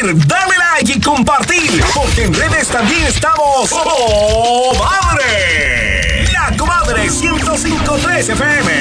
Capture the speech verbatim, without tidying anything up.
dale like y compartir, porque en redes también estamos ¡Oh, madre! La Comadre ciento cinco punto tres F M.